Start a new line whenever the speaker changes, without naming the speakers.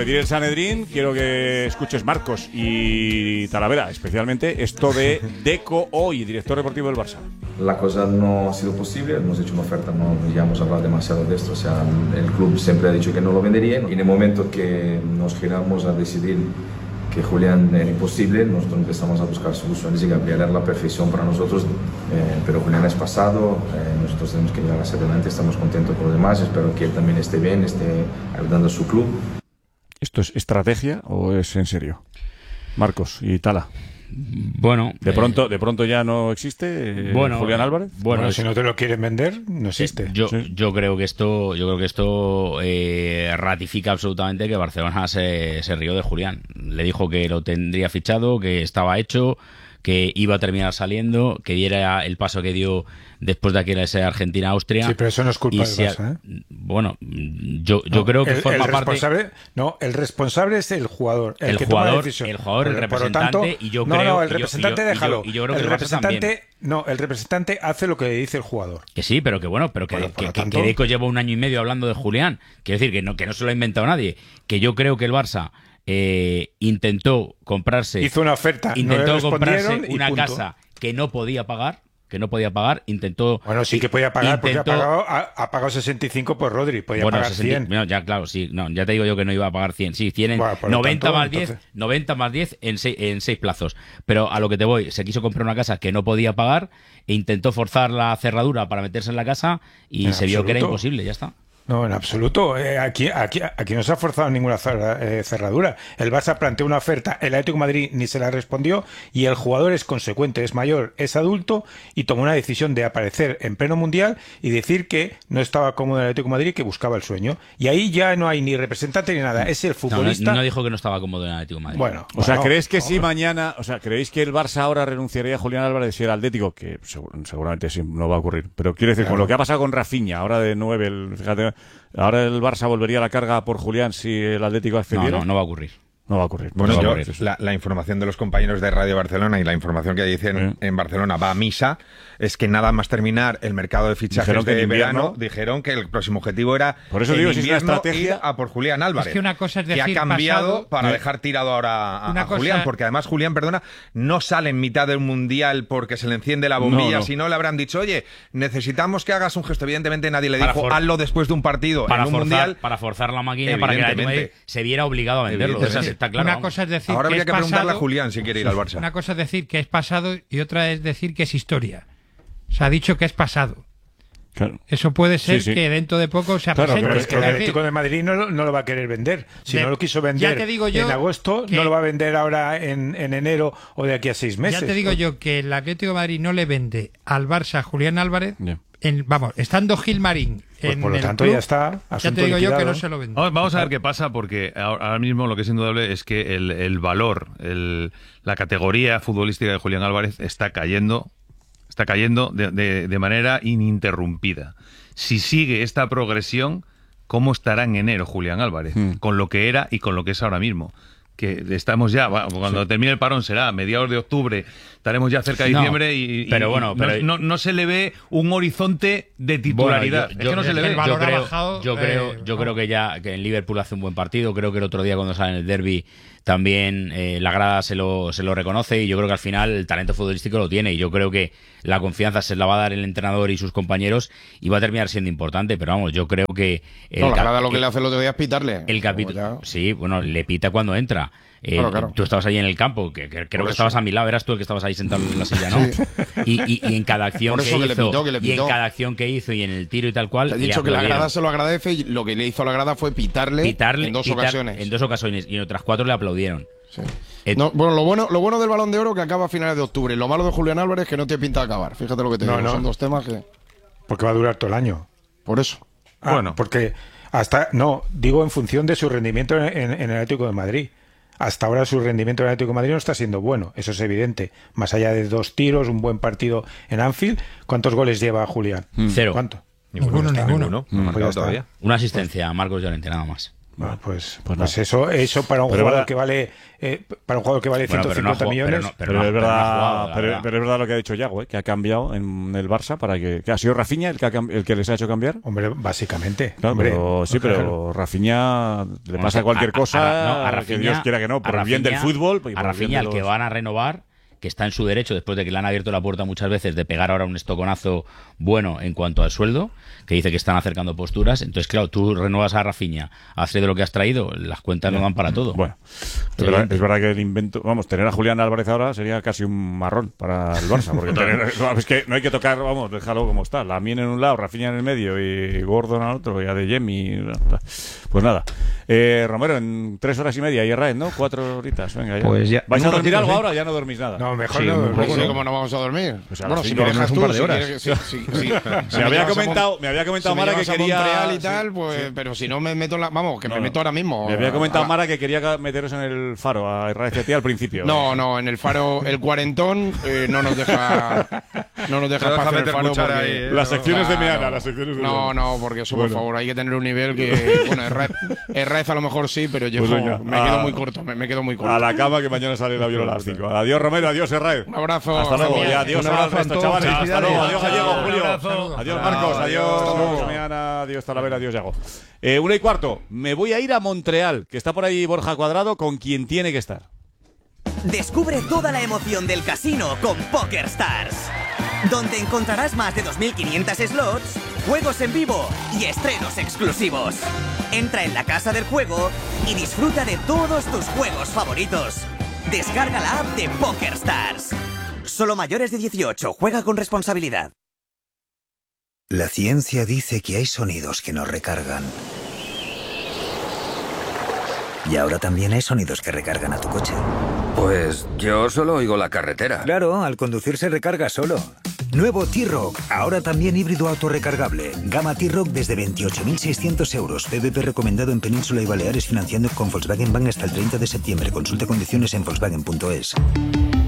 El Sanedrín, quiero que escuches, Marcos y Talavera, especialmente esto de Deco hoy, director deportivo del Barça.
La cosa no ha sido posible, hemos hecho una oferta, no ya hemos hablado demasiado de esto, o sea, el club siempre ha dicho que no lo vendería y en el momento que nos giramos a decidir que Julián era imposible, nosotros empezamos a buscar soluciones y Gabriel era la perfección para nosotros, pero Julián es pasado, nosotros tenemos que llegar hacia adelante, estamos contentos con los demás, espero que él también esté bien, esté ayudando a su club.
¿Esto es estrategia o es en serio? Marcos y Tala.
Bueno,
de pronto ya no existe Julián Álvarez.
Bueno, si no te lo quieren vender, no existe.
Yo creo que esto ratifica absolutamente que Barcelona se rió de Julián. Le dijo que lo tendría fichado, que estaba hecho, que iba a terminar saliendo, que diera el paso que dio después de aquella esa Argentina-Austria.
Sí, pero eso no es culpa del Barça, ¿eh?
Bueno, yo creo que forma parte...
No, el responsable es el jugador. El
jugador, el representante,
tanto,
y yo creo...
No, el representante déjalo.
Y yo creo que
el representante... No, el representante hace lo que le dice el jugador.
Que sí, pero que Deco lleva un año y medio hablando de Julián. Quiero decir que no se lo ha inventado nadie. Que yo creo que el Barça... intentó comprarse,
hizo una oferta,
intentó comprarse una casa que no podía pagar, intentó...
Bueno, sí que podía pagar, porque ha pagado 65 por Rodri, podía pagar 100.
No, ya, claro, sí, no, ya te digo yo que no iba a pagar 100. Sí, 100 en 90 más 10 en 6 plazos. Pero a lo que te voy, se quiso comprar una casa que no podía pagar e intentó forzar la cerradura para meterse en la casa y se vio que era imposible, ya está.
No, en absoluto. Aquí no se ha forzado ninguna cerradura. El Barça planteó una oferta, el Atlético de Madrid ni se la respondió y el jugador es consecuente, es mayor, es adulto y tomó una decisión de aparecer en pleno mundial y decir que no estaba cómodo en el Atlético de Madrid, que buscaba el sueño. Y ahí ya no hay ni representante ni nada. Es el futbolista.
No dijo que no estaba cómodo en el Atlético de Madrid.
Bueno,
¿crees que si mañana, ¿creéis que el Barça ahora renunciaría a Julián Álvarez si era Atlético? Que seguramente sí, no va a ocurrir. Pero quiero decir, con lo que ha pasado con Rafinha, ahora de 9, fíjate... ¿Ahora el Barça volvería a la carga por Julián si el Atlético accediera?
No va a ocurrir.
No va a ocurrir.
Bueno, la información de los compañeros de Radio Barcelona y la información que dicen en Barcelona va a misa, es que nada más terminar el mercado de fichajes de verano, dijeron que el próximo objetivo era
por eso digo, si es una estrategia
ir a por Julián Álvarez.
Es que una cosa es decir,
que ha cambiado para dejar tirado ahora a Julián, porque además Julián, no sale en mitad del Mundial porque se le enciende la bombilla, si no le habrán dicho, oye, necesitamos que hagas un gesto. Evidentemente nadie le dijo, hazlo después de un partido en un Mundial.
Para forzar la máquina, para que el Atlético se viera obligado a venderlo. Está claro.
Una cosa es decir
ahora
que
habría
es
que preguntarle
pasado,
a Julián si quiere ir al Barça.
Una cosa es decir que es pasado y otra es decir que es historia. Se ha dicho que es pasado.
Claro.
Eso puede ser que dentro de poco se presente.
Pero es que el Atlético de Madrid no lo va a querer vender. Si no lo quiso vender en agosto, no lo va a vender ahora en enero o de aquí a 6 meses.
Ya te digo yo que el Atlético de Madrid no le vende al Barça a Julián Álvarez, estando Gilmarín
por lo tanto club, ya está.
Ya te digo yo que no se lo vende.
Vamos a ver qué pasa, porque ahora mismo lo que es indudable es que el valor, la categoría futbolística de Julián Álvarez está cayendo de manera ininterrumpida. Si sigue esta progresión, ¿cómo estará en enero Julián Álvarez? Con lo que era y con lo que es ahora mismo. Que estamos ya, cuando termine el parón será a mediados de octubre, estaremos ya cerca de diciembre no se le ve un horizonte de titularidad. No se le ve.
Yo creo que en Liverpool hace un buen partido. Creo que el otro día cuando sale en el derbi también la grada se lo reconoce, y yo creo que al final el talento futbolístico lo tiene, y yo creo que la confianza se la va a dar el entrenador y sus compañeros y va a terminar siendo importante. Pero vamos, yo creo que
la grada lo que le hace el otro día es pitarle
el capítulo. Sí, bueno, le pita cuando entra.
Claro.
Tú estabas ahí en el campo, que creo que estabas a mi lado, eras tú el que estabas ahí sentado en la silla, ¿no? Sí. Y en cada acción que hizo, y en cada acción que hizo y en el tiro y tal cual,
te he dicho que la grada se lo agradece, y lo que le hizo a la grada fue pitarle en dos ocasiones.
En 2 ocasiones, y en otras 4 le aplaudieron.
Sí. Lo bueno del Balón de Oro que acaba a finales de octubre. Lo malo de Julián Álvarez es que no te pinta acabar. Fíjate lo que te digo. Son 2 temas que...
Porque va a durar todo el año.
Por eso.
Porque digo en función de su rendimiento en el Atlético de Madrid. Hasta ahora su rendimiento en el Atlético de Madrid no está siendo bueno, eso es evidente. Más allá de 2 tiros, un buen partido en Anfield, ¿cuántos goles lleva Julián?
0.
¿Cuánto?
Ninguno.
No ha marcado todavía.
Una asistencia a Marcos Llorente, nada más.
Pues eso para un jugador que vale 150 millones.
Pero es verdad lo que ha dicho Yago, que ha cambiado en el Barça para que ha sido Rafinha el que les ha hecho cambiar.
Hombre, básicamente.
Claro, pero Rafinha le pasa cualquier cosa, a Rafinha, que Dios quiera que no, por el bien del fútbol.
A Rafinha, el que van a renovar, que está en su derecho después de que le han abierto la puerta muchas veces de pegar ahora un estoconazo bueno en cuanto al sueldo, que dice que están acercando posturas. Entonces, claro, tú renuevas a Rafinha, has traído lo que has traído, las cuentas no dan para todo.
Bueno, es verdad que el invento, tener a Julián Álvarez ahora sería casi un marrón para el Barça, porque es que no hay que tocar, déjalo como está, Lamine en un lado, Rafinha en el medio y Gordon al otro, y Adeyemi. Pues nada, Romero, en 3 horas y media y Arraez, ¿no? 4 horitas, venga ya.
Pues ya.
¿Vais a dormir algo ahora o ya no dormís nada?
No, mejor no dormir.
¿Cómo no vamos a dormir?
Bueno,
si me dejas
un par de horas.
Me había comentado Mara que quería
Montreal y tal, pues, pero si no me meto me meto ahora mismo.
Me había comentado Mara que quería meteros en el Faro a Arraez al principio.
No, en el Faro el cuarentón no nos deja pasar el Faro porque,
las secciones de Meana,
No, porque eso, por favor, hay que tener un nivel que Arraez a lo mejor sí, pero yo me quedo muy corto, me quedo muy corto.
A la cama, que mañana sale el avión a las 5. Adiós Romero, adiós Arraez.
Un abrazo.
Hasta luego. Adiós al resto, chavales. Hasta luego. Adiós Gallego, Julio. Adiós Marcos. Adiós Meana. Adiós Talavera. Adiós Yago. 1:15. Me voy a ir a Montreal, que está por ahí Borja Cuadrado, con quien tiene que estar.
Descubre toda la emoción del casino con PokerStars, donde encontrarás más de 2.500 slots, juegos en vivo y estrenos exclusivos. Entra en la casa del juego y disfruta de todos tus juegos favoritos. Descarga la app de PokerStars. Solo mayores de 18. Juega con responsabilidad.
La ciencia dice que hay sonidos que nos recargan. Y ahora también hay sonidos que recargan a tu coche.
Pues yo solo oigo la carretera.
Claro, al conducir se recarga solo. Nuevo T-Roc, ahora también híbrido autorrecargable. Gama T-Roc desde 28.600 euros. PVP recomendado en Península y Baleares, financiando con Volkswagen Bank hasta el 30 de septiembre. Consulte condiciones en Volkswagen.es.